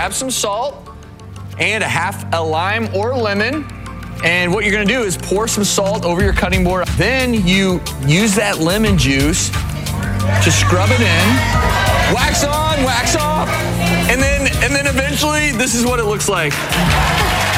grab some salt and half a lime or lemon. And what you're gonna do is pour some salt over your cutting board. Then you use that lemon juice to scrub it in. Wax on, wax off. And then eventually, this is what it looks like.